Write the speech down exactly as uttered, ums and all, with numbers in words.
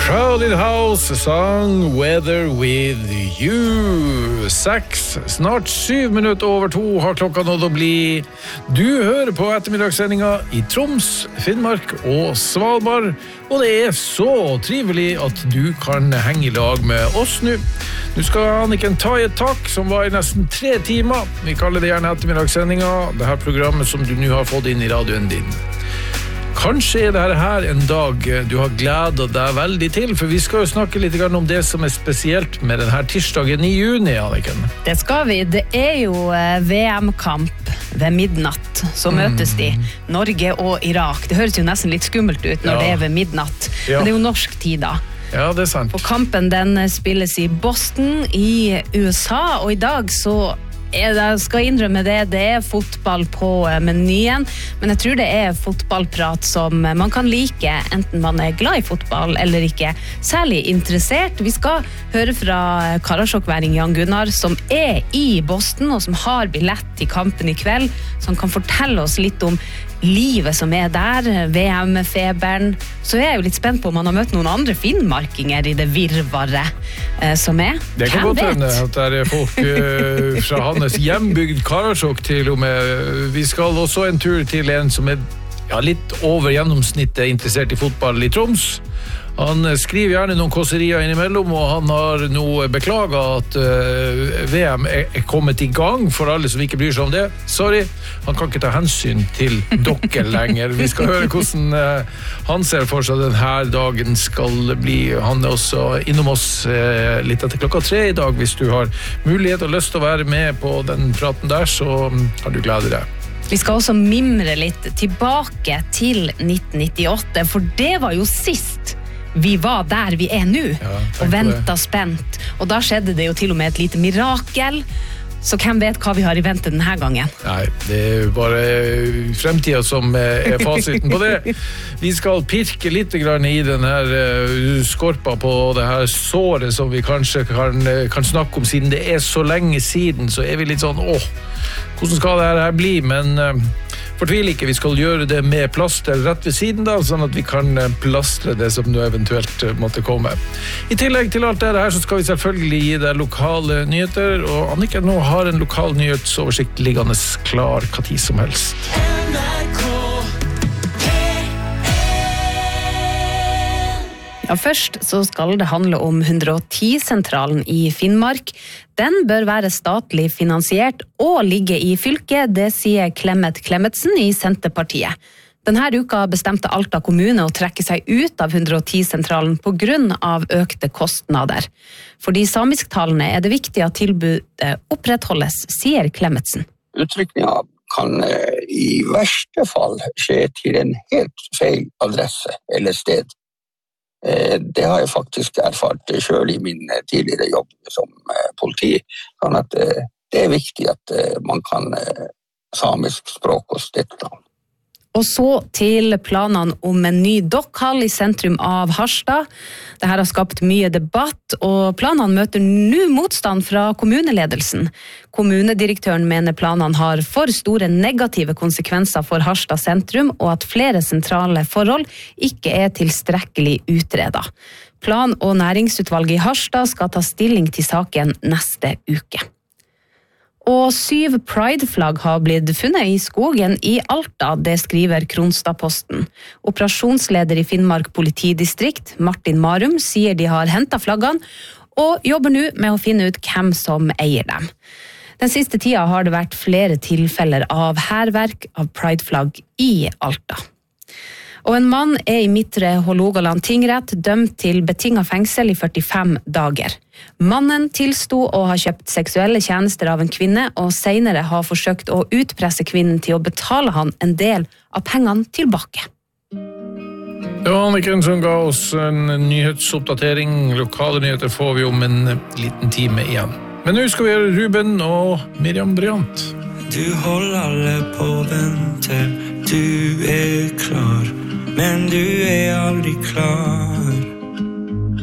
Crowded House sang Weather With You. Seks, snart syv minutter over to har klokka nådd å bli. Du hører på ettermiddagssendinga i Troms, Finnmark og Svalbard, og det er så trivelig at du kan henge i lag med oss nå. Nu skal Anniken ta i et takk som var i nesten tre timer. Vi kaller det gjerne ettermiddagssendinga, det her programmet som du nå har fått inn i radioen din. Kanskje er dette her en dag du har gledet deg veldig til, for vi skal jo snakke litt om det som er spesielt med denne tirsdagen i juni, Anniken. Det skal vi. Det er jo V M-kamp ved midnatt, så møtes de. Norge og Irak. Det høres jo nesten litt skummelt ut når ja. Det er ved midnatt, ja. Men det er jo norsk tid da. Ja, det er sant. Og kampen den spilles i Boston i U S A, og i dag så jeg skal innrømme det, det er fotball på menyen, men jeg tror det er fotballprat som man kan like, enten man er glad i fotball eller ikke, særlig interessert. Vi skal høre fra Karasjok-væring Jan Gunnar, som er i Boston, og som har billett til kampen i kveld, som kan fortelle oss litt om livet som er der, V M-feberen. Så jeg er jo litt spent på om man har møtt noen andre finnmarkinger i det virvaret eh, som er. Det kan godt hende at det er folk eh, fra hans hjembygd Karasjok til og med. Vi skal også en tur til en som er ja, litt over gjennomsnittet interessert i fotball i Troms. Han skriver gjerne noen kosserier innimellom, og han har nå beklaget at uh, V M er kommet i gang for alle som ikke bryr seg om det. Sorry, han kan ikke ta hensyn til dere lenger. Vi skal høre hvordan uh, han ser for seg denne dagen skal bli. Han er også innom oss uh, litt etter klokka tre i dag. Hvis du har mulighet og lyst til å være med på den praten der, så um, har du glede deg. Vi skal også mimre litt tilbake til nitten nittiåtte, for det var jo sist vi var der vi er nå, ja, og ventet spent. Og da skjedde det jo til og med et lite mirakel, så hvem vet hva vi har i vente denne gangen? Nei, det er bare fremtiden som er fasiten på det. Vi skal pirke litt grann i den her skorpa på det her såret som vi kanskje kan, kan snakke om, siden det er så lenge siden, så er vi litt sånn, åh, hvordan skal det her bli? Men fortvil ikke, vi skal gjøre det med plaster rett ved siden da, sånn at vi kan plastre det som nå eventuelt måtte komme. I tillegg til alt det her så skal vi selvfølgelig gi deg lokale nyheter, og Annika nå har en lokal nyhetsoversikt liggende klar hva tid som helst. Ja, først så skal det handle om hundre og ti-sentralen i Finnmark. Den bør være statlig finansiert og ligge i fylket, det sier Clemet Clemetsen i Senterpartiet. Denne uka bestemte Alta kommune å trekke seg ut av hundre og ti-sentralen på grunn av økte kostnader. For de samisktalene er det viktig at tilbudet opprettholdes, sier Clemetsen. Utrykninga kan i verste fall skje til en helt feil adresse eller sted. Det har jeg faktisk erfart selv i min tidligere jobb som politi, sånn at det er viktig at man kan samisk språk og støtte. Og så til planene om en ny dokkhall i sentrum av Harstad. Dette har skapt mye debatt, og planene møter nå motstand fra kommuneledelsen. Kommunedirektøren mener planene har for store negative konsekvenser for Harstad sentrum, og at flere sentrale forhold ikke er tilstrekkelig utredet. Plan- og næringsutvalget i Harstad skal ta stilling til saken neste uke. Og syv Pride-flagg har blitt funnet i skogen i Alta, det skriver Kronstadposten. Operasjonsleder i Finnmark politidistrikt, Martin Marum, sier de har hentet flaggene, og jobber nå med å finne ut hvem som eier dem. Den siste tida har det vært flere tilfeller av hærverk av Pride-flagg i Alta. Og en mann er i Midtre Hålogaland tingrett dømt til betinget fengsel i førtifem dager. Mannen tilsto å ha kjøpt seksuelle tjenester av en kvinne, og senere har forsøkt å utpresse kvinnen til å betale han en del av pengene tilbake. Det var Anniken som ga oss en nyhetsoppdatering. Lokale nyheter får vi om en liten time igjen. Men nå skal vi gjøre Ruben og Miriam Bryant. Du holder alle på venter, du er klar, men du er aldri klar.